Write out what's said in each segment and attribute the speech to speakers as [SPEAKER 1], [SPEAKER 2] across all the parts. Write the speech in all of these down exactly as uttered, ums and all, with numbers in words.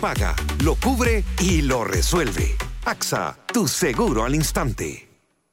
[SPEAKER 1] paga, lo cubre y lo resuelve. A X A, tu seguro al instante.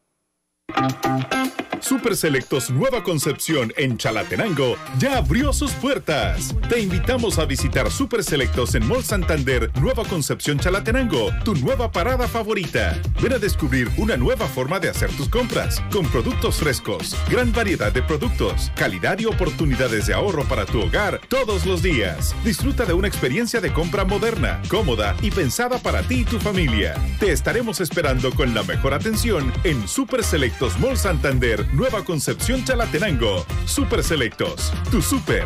[SPEAKER 2] Super Selectos Nueva Concepción en Chalatenango ya abrió sus puertas. Te invitamos a visitar Super Selectos en Mall Santander, Nueva Concepción Chalatenango, tu nueva parada favorita. Ven a descubrir una nueva forma de hacer tus compras, con productos frescos, gran variedad de productos, calidad y oportunidades de ahorro para tu hogar todos los días. Disfruta de una experiencia de compra moderna, cómoda y pensada para ti y tu familia. Te estaremos esperando con la mejor atención en Super Selectos Mall Santander, Nueva Concepción Chalatenango. Super Selectos, tu super.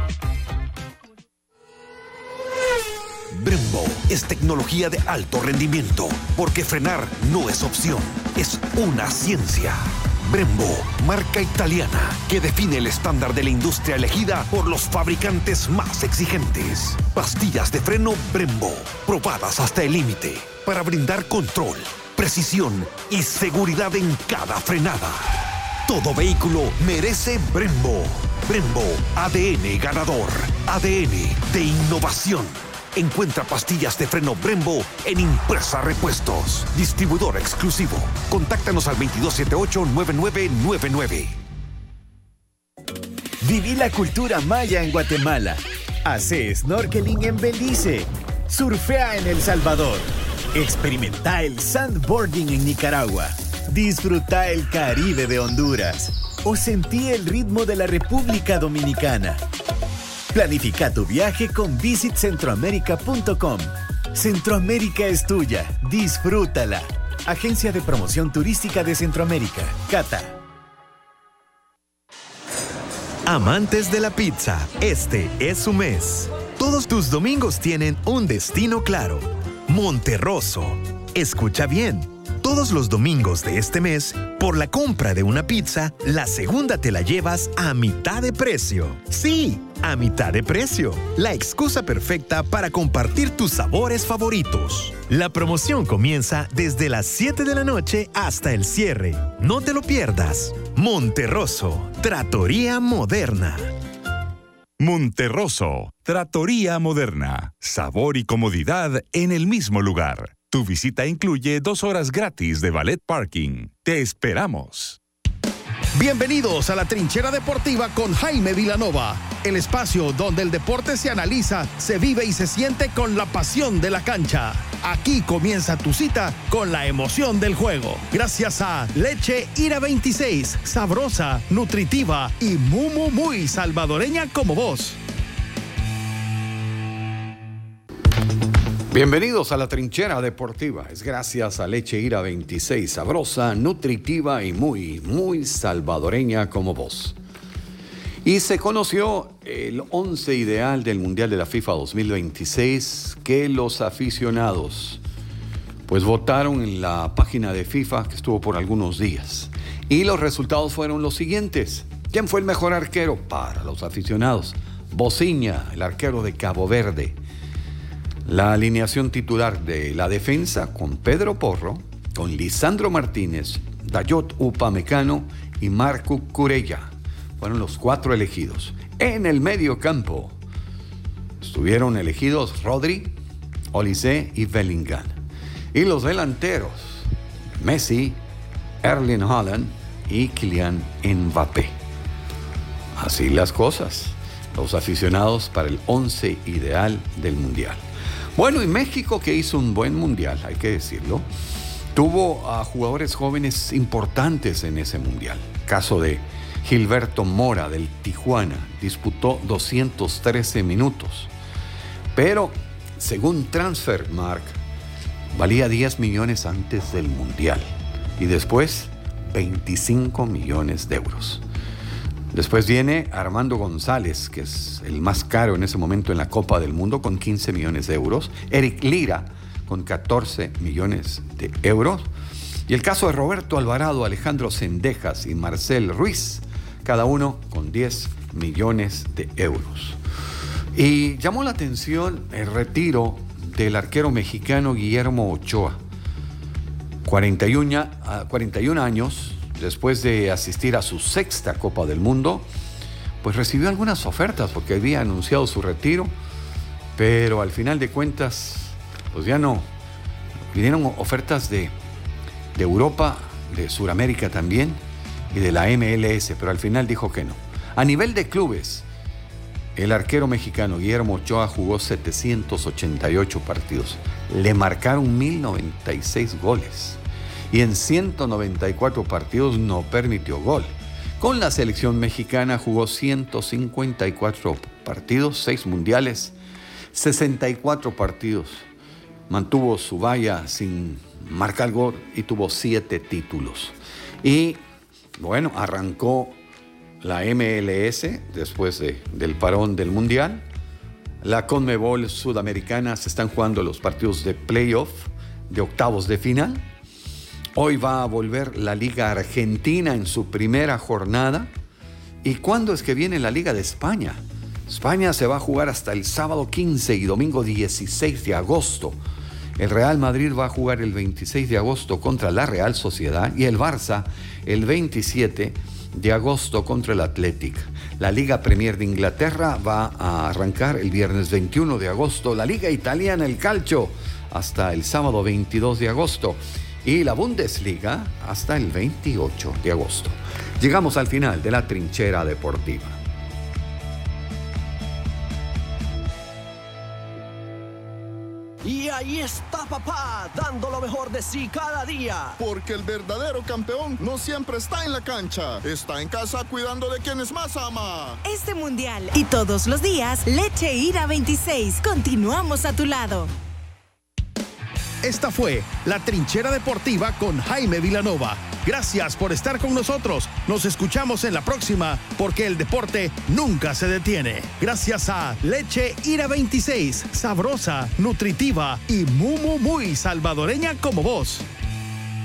[SPEAKER 1] Brembo es tecnología de alto rendimiento, porque frenar no es opción, es una ciencia. Brembo, marca italiana que define el estándar de la industria elegida por los fabricantes más exigentes. Pastillas de freno Brembo, probadas hasta el límite, para brindar control, precisión y seguridad en cada frenada. Todo vehículo merece Brembo. Brembo, A D N ganador, A D N de innovación. Encuentra pastillas de freno Brembo en Impresa Repuestos. Distribuidor exclusivo. Contáctanos al veintidós setenta y ocho, noventa y nueve noventa y nueve.
[SPEAKER 3] Viví la cultura maya en Guatemala. Hacé snorkeling en Belice. Surfea en El Salvador. Experimenta el sandboarding en Nicaragua. Disfruta el Caribe de Honduras. O sentí el ritmo de la República Dominicana. Planifica tu viaje con visit centroamérica punto com. Centroamérica es tuya. Disfrútala. Agencia de Promoción Turística de Centroamérica, Cata.
[SPEAKER 4] Amantes de la pizza, este es su mes. Todos tus domingos tienen un destino claro. Monterroso. Escucha bien. Todos los domingos de este mes, por la compra de una pizza, la segunda te la llevas a mitad de precio. Sí, a mitad de precio. La excusa perfecta para compartir tus sabores favoritos. La promoción comienza desde las siete de la noche hasta el cierre. No te lo pierdas. Monterroso, Trattoria Moderna.
[SPEAKER 5] Monterroso, Trattoria Moderna. Sabor y comodidad en el mismo lugar. Tu visita incluye dos horas gratis de valet parking. Te esperamos.
[SPEAKER 6] Bienvenidos a la Trinchera Deportiva con Jaime Vilanova, el espacio donde el deporte se analiza, se vive y se siente con la pasión de la cancha. Aquí comienza tu cita con la emoción del juego. Gracias a Leche Ira veintiséis, sabrosa, nutritiva y muy, muy, muy salvadoreña como vos.
[SPEAKER 7] Bienvenidos a la Trinchera Deportiva. Es gracias a Leche Ira veintiséis, sabrosa, nutritiva y muy, muy salvadoreña como vos. Y se conoció el once ideal del Mundial de la FIFA dos mil veintiséis que los aficionados pues votaron en la página de FIFA, que estuvo por algunos días. Y los resultados fueron los siguientes. ¿Quién fue el mejor arquero? Para los aficionados, Bociña, el arquero de Cabo Verde. La alineación titular de la defensa con Pedro Porro, con Lisandro Martínez, Dayot Upamecano y Marco Curella. Fueron los cuatro elegidos. En el medio campo estuvieron elegidos Rodri, Olise y Bellingham. Y los delanteros, Messi, Erling Haaland y Kylian Mbappé. Así las cosas. Los aficionados para el once ideal del Mundial. Bueno, y México, que hizo un buen mundial, hay que decirlo, tuvo a jugadores jóvenes importantes en ese mundial. Caso de Gilberto Mora del Tijuana, disputó doscientos trece minutos. Pero, según Transfermarkt, valía diez millones antes del mundial y después veinticinco millones de euros. Después viene Armando González, que es el más caro en ese momento en la Copa del Mundo, con quince millones de euros. Eric Lira, con catorce millones de euros. Y el caso de Roberto Alvarado, Alejandro Cendejas y Marcel Ruiz, cada uno con diez millones de euros. Y llamó la atención el retiro del arquero mexicano Guillermo Ochoa. cuarenta y uno años... Después de asistir a su sexta Copa del Mundo, pues recibió algunas ofertas porque había anunciado su retiro, pero al final de cuentas pues ya no. Vinieron ofertas de, de Europa, de Sudamérica también, y de la M L S, pero al final dijo que no. A nivel de clubes, el arquero mexicano Guillermo Ochoa jugó setecientos ochenta y ocho partidos. Le marcaron mil noventa y seis goles. Y en ciento noventa y cuatro partidos no permitió gol. Con la selección mexicana jugó ciento cincuenta y cuatro partidos, seis mundiales, sesenta y cuatro partidos. Mantuvo su valla sin marcar gol y tuvo siete títulos. Y bueno, arrancó la M L S después de, del parón del Mundial. La Conmebol Sudamericana, se están jugando los partidos de playoff, de octavos de final. Hoy va a volver la Liga Argentina en su primera jornada. ¿Y cuándo es que viene la Liga de España? España se va a jugar hasta el sábado quince y domingo dieciséis de agosto. El Real Madrid va a jugar el veintiséis de agosto contra la Real Sociedad y el Barça el veintisiete de agosto contra el Athletic. La Liga Premier de Inglaterra va a arrancar el viernes veintiuno de agosto. La Liga Italiana, el Calcio, hasta el sábado veintidós de agosto. Y la Bundesliga hasta el veintiocho de agosto. Llegamos al final de la Trinchera Deportiva.
[SPEAKER 8] Y ahí está papá, dando lo mejor de sí cada día.
[SPEAKER 9] Porque el verdadero campeón no siempre está en la cancha, está en casa cuidando de quienes más ama.
[SPEAKER 10] Este mundial y todos los días, Leche Ira veintiséis. Continuamos a tu lado.
[SPEAKER 6] Esta fue la Trinchera Deportiva con Jaime Vilanova. Gracias por estar con nosotros. Nos escuchamos en la próxima, porque el deporte nunca se detiene. Gracias a Leche Ira veintiséis, sabrosa, nutritiva y muy, muy, muy salvadoreña como vos.